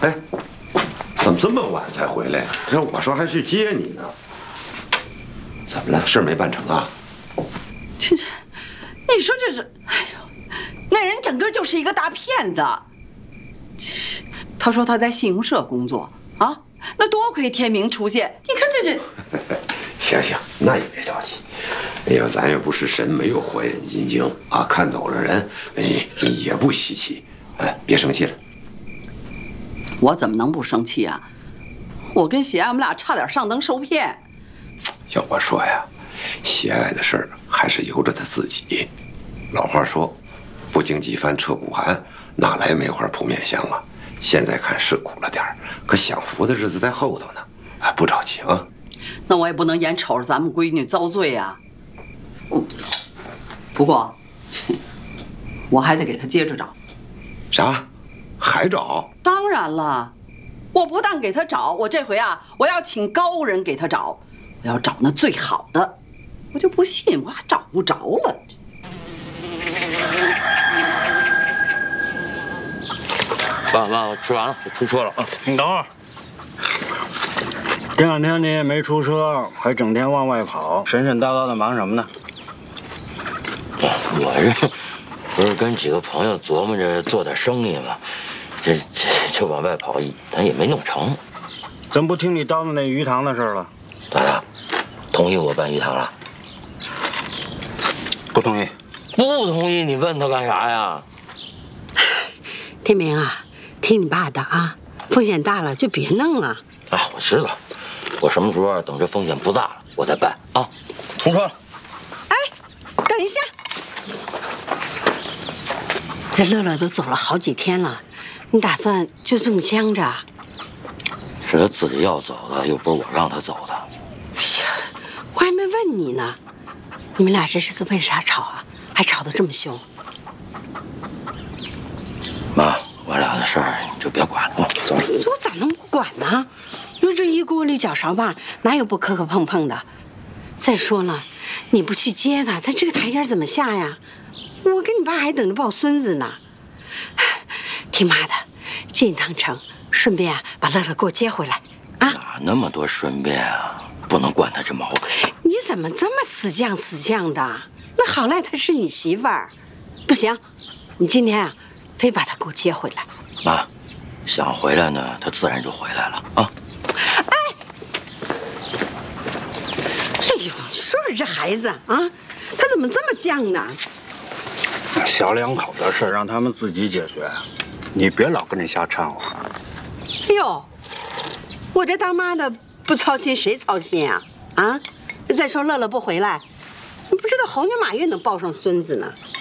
哎，怎么这么晚才回来呀？看我说还去接你呢。怎么了？事儿没办成啊？ 这，你说这是，哎呦，那人整个就是一个大骗子。他说他在信用社工作啊，那多亏天明出现。你看这。 行，那也别着急。哎呀，咱也不是神，没有火眼金睛啊，看走了人，也不稀奇。哎，别生气了。 我怎么能不生气啊？我跟喜爱我们俩差点上当受骗。 要我说呀，喜爱的事儿还是由着他自己。老话说，不经几番彻骨寒，哪来梅花扑面香啊？现在看是苦了点儿，可享福的日子在后头呢。哎，不着急啊。 那我也不能眼瞅着咱们闺女遭罪呀。不过，我还得给她接着找。 啥？还找？ 当然了，我不但给她找，我这回啊，我要请高人给她找，我要找那最好的。我就不信我还找不着了。 爸，我吃完了，我出车了啊！ 你等会儿。这两天你也没出车，还整天往外跑，神神叨叨的忙什么呢？ 我这不是跟几个朋友琢磨着做点生意吗？这就往外跑，咱也没弄成。 怎么不听你叨叨那鱼塘的事了？ 咋的？同意我办鱼塘了？ 不同意。 不同意，你问他干啥呀？ 天明啊，听你爸的啊，风险大了就别弄了。 啊，我知道，我什么时候等这风险不大了，我再办啊。出车了。 哎，等一下，这乐乐都走了好几天了，你打算就这么僵着？ 是他自己要走的，又不是我让他走的。 哎呀，我还没问你呢，你们俩这是为啥吵啊？还吵得这么凶？ 妈，我俩的事儿你就别管了，走。 我咋能不管呢？就这一锅里搅勺把，哪有不磕磕碰碰的？再说了，你不去接他，他这个台阶怎么下呀？我跟你爸还等着抱孙子呢。听妈的，进一趟城，顺便啊把乐乐给我接回来啊！ 哪那么多顺便啊？不能惯他这毛病。 你怎么这么死犟的？那好赖她是你媳妇儿，不行，你今天啊非把她给我接回来。 妈，想回来呢，他自然就回来了啊。 哎呦，说说这孩子啊，他怎么这么犟呢？ 小两口的事让他们自己解决，你别老跟着瞎掺和。 哎呦，我这当妈的不操心谁操心啊？啊！再说乐乐不回来，你不知道猴年马月能抱上孙子呢。